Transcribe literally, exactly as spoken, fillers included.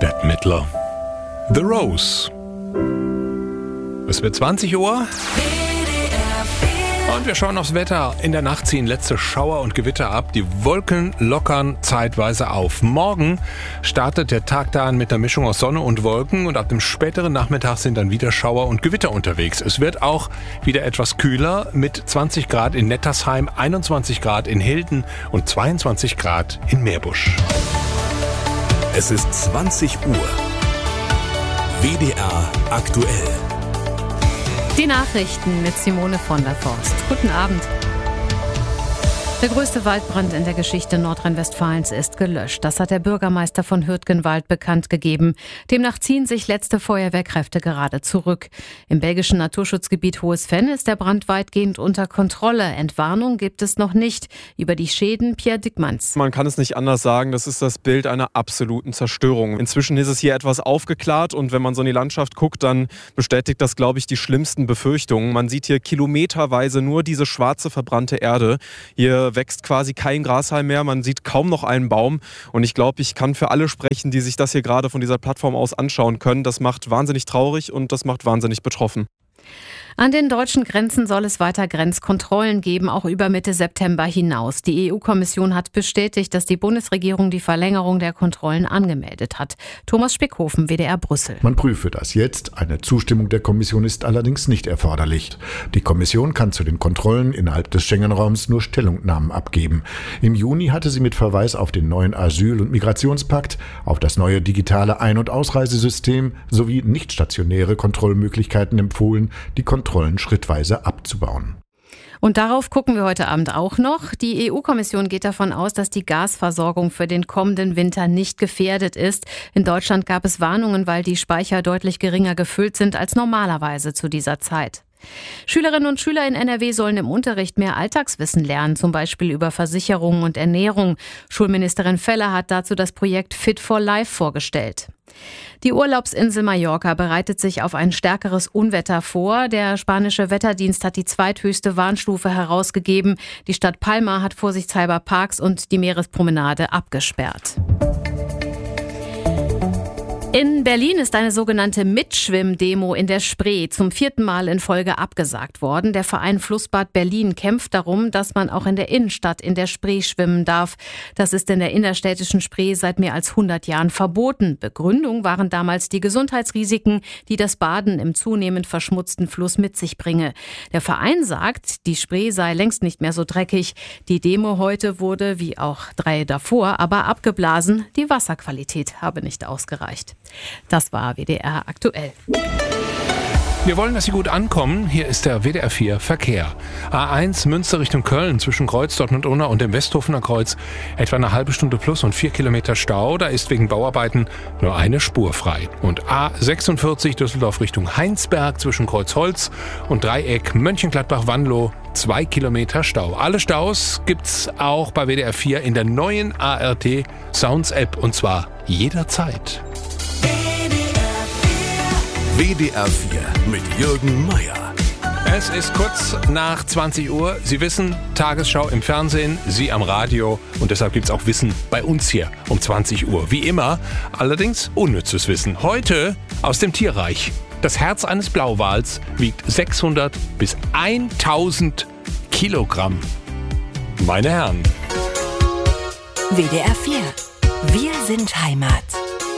Bette Midler. The Rose. Es wird zwanzig Uhr. Und wir schauen aufs Wetter. In der Nacht ziehen letzte Schauer und Gewitter ab. Die Wolken lockern zeitweise auf. Morgen startet der Tag dann mit einer Mischung aus Sonne und Wolken und ab dem späteren Nachmittag sind dann wieder Schauer und Gewitter unterwegs. Es wird auch wieder etwas kühler mit zwanzig Grad in Nettersheim, einundzwanzig Grad in Hilden und zweiundzwanzig Grad in Meerbusch. Es ist zwanzig Uhr. W D R aktuell. Die Nachrichten mit Simone von der Forst. Guten Abend. Der größte Waldbrand in der Geschichte Nordrhein-Westfalens ist gelöscht. Das hat der Bürgermeister von Hürtgenwald bekannt gegeben. Demnach ziehen sich letzte Feuerwehrkräfte gerade zurück. Im belgischen Naturschutzgebiet Hohes Venn ist der Brand weitgehend unter Kontrolle. Entwarnung gibt es noch nicht. Über die Schäden Pierre Dickmanns. Man kann es nicht anders sagen, das ist das Bild einer absoluten Zerstörung. Inzwischen ist es hier etwas aufgeklärt und wenn man so in die Landschaft guckt, dann bestätigt das, glaube ich, die schlimmsten Befürchtungen. Man sieht hier kilometerweise nur diese schwarze, verbrannte Erde. Hier wächst quasi kein Grashalm mehr, man sieht kaum noch einen Baum und ich glaube, ich kann für alle sprechen, die sich das hier gerade von dieser Plattform aus anschauen können. Das macht wahnsinnig traurig und das macht wahnsinnig betroffen. An den deutschen Grenzen soll es weiter Grenzkontrollen geben, auch über Mitte September hinaus. Die E U-Kommission hat bestätigt, dass die Bundesregierung die Verlängerung der Kontrollen angemeldet hat. Thomas Spickhofen, W D R Brüssel. Man prüfe das jetzt. Eine Zustimmung der Kommission ist allerdings nicht erforderlich. Die Kommission kann zu den Kontrollen innerhalb des Schengen-Raums nur Stellungnahmen abgeben. Im Juni hatte sie mit Verweis auf den neuen Asyl- und Migrationspakt, auf das neue digitale Ein- und Ausreisesystem sowie nicht stationäre Kontrollmöglichkeiten empfohlen, die Kontrollen Kontrollen schrittweise abzubauen. Und darauf gucken wir heute Abend auch noch. Die E U-Kommission geht davon aus, dass die Gasversorgung für den kommenden Winter nicht gefährdet ist. In Deutschland gab es Warnungen, weil die Speicher deutlich geringer gefüllt sind als normalerweise zu dieser Zeit. Schülerinnen und Schüler in N R W sollen im Unterricht mehr Alltagswissen lernen, zum Beispiel über Versicherung und Ernährung. Schulministerin Feller hat dazu das Projekt Fit for Life vorgestellt. Die Urlaubsinsel Mallorca bereitet sich auf ein stärkeres Unwetter vor. Der spanische Wetterdienst hat die zweithöchste Warnstufe herausgegeben. Die Stadt Palma hat vorsichtshalber Parks und die Meerespromenade abgesperrt. In Berlin ist eine sogenannte Mitschwimm-Demo in der Spree zum vierten Mal in Folge abgesagt worden. Der Verein Flussbad Berlin kämpft darum, dass man auch in der Innenstadt in der Spree schwimmen darf. Das ist in der innerstädtischen Spree seit mehr als hundert Jahren verboten. Begründung waren damals die Gesundheitsrisiken, die das Baden im zunehmend verschmutzten Fluss mit sich bringe. Der Verein sagt, die Spree sei längst nicht mehr so dreckig. Die Demo heute wurde, wie auch drei davor, aber abgeblasen. Die Wasserqualität habe nicht ausgereicht. Das war W D R aktuell. Wir wollen, dass Sie gut ankommen. Hier ist der W D R vier Verkehr. A eins Münster Richtung Köln zwischen Kreuz Dortmund-Unna und dem Westhofener Kreuz etwa eine halbe Stunde plus und vier Kilometer Stau. Da ist wegen Bauarbeiten nur eine Spur frei. Und A sechsundvierzig Düsseldorf Richtung Heinsberg zwischen Kreuzholz und Dreieck Mönchengladbach-Wanlo zwei Kilometer Stau. Alle Staus gibt's auch bei W D R vier in der neuen A R T Sounds App und zwar jederzeit. W D R vier mit Jürgen Meier. Es ist kurz nach zwanzig Uhr. Sie wissen, Tagesschau im Fernsehen, Sie am Radio. Und deshalb gibt es auch Wissen bei uns hier um zwanzig Uhr. Wie immer, allerdings unnützes Wissen. Heute aus dem Tierreich. Das Herz eines Blauwals wiegt sechshundert bis tausend Kilogramm. Meine Herren. W D R vier. Wir sind Heimat.